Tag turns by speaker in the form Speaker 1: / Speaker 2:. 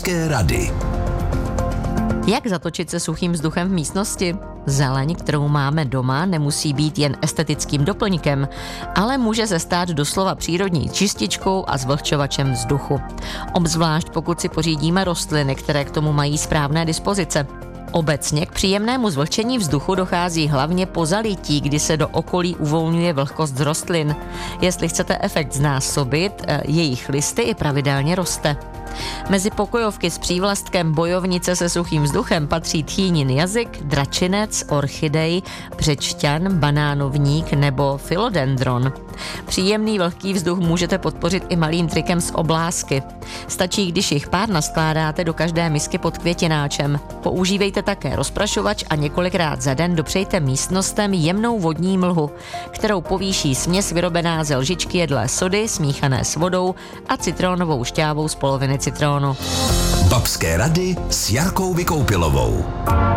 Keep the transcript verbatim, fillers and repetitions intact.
Speaker 1: Babské rady.
Speaker 2: Jak zatočit se suchým vzduchem v místnosti? Zeleň, kterou máme doma, nemusí být jen estetickým doplňkem, ale může se stát doslova přírodní čističkou a zvlhčovačem vzduchu. Obzvlášť pokud si pořídíme rostliny, které k tomu mají správné dispozice. Obecně k příjemnému zvlhčení vzduchu dochází hlavně po zalití, kdy se do okolí uvolňuje vlhkost z rostlin. Jestli chcete efekt znásobit, jejich listy i pravidelně roste. Mezi pokojovky s přívlastkem bojovnice se suchým vzduchem patří tchýnin jazyk, dračinec, orchidej, břečťan, banánovník nebo philodendron. Příjemný vlhký vzduch můžete podpořit i malým trikem z oblásky. Stačí, když jich pár naskládáte do každé misky pod květináčem. Používejte také rozprašovač a několikrát za den dopřejte místnostem jemnou vodní mlhu, kterou povýší směs vyrobená ze lžičky jedlé sody smíchané s vodou a citronovou šťávou z poloviny citrónu.
Speaker 1: Babské rady s Jarkou Vykoupilovou.